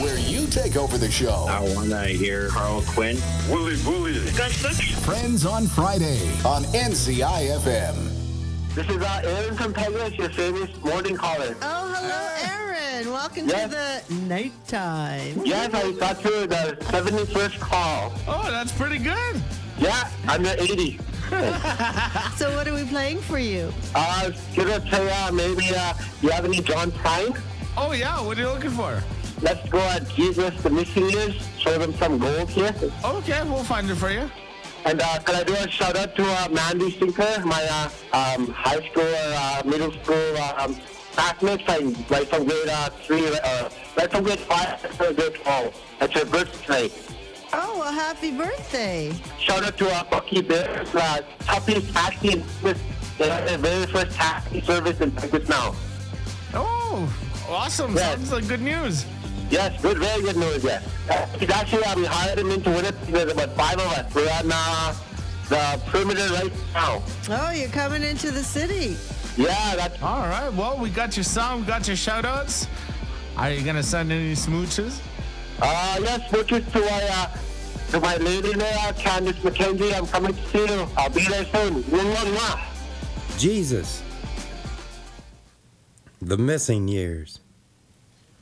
where you take over the show. I want to hear Carl Quinn. Wooly. Friends on Friday on NCI FM. This is Aaron from Pegasus, your famous morning caller. Oh, hello, Aaron. Welcome to the nighttime. Yes, I got through the 71st call. Oh, that's pretty good. Yeah, I'm at 80. So what are we playing for you? Gonna play maybe you have any John Prine? Oh, yeah. What are you looking for? Let's go at Jesus the Missing Years. Show them some gold here. Okay, we'll find it for you. And can I do a shout out to Mandy Stinker, my high school or middle school classmates, right from grade 3, right from grade 5 to grade 12. That's her birthday. Oh, well, happy birthday. Shout out to Bucky Bears, toughest taxi with the very first taxi service in Texas now. Oh, awesome. Yes. Sounds like good news. Yes, good, very good news, yes. He's actually, we hired him into Winnipeg. There's about 5 of us. We're on the perimeter right now. Oh, you're coming into the city. Yeah, that's... All right. Well, we got your song, we got your shout-outs. Are you going to send any smooches? Yes, switches to my lady there, Candice McKenzie. I'm coming to see you. I'll be there soon. Jesus. The Missing Years.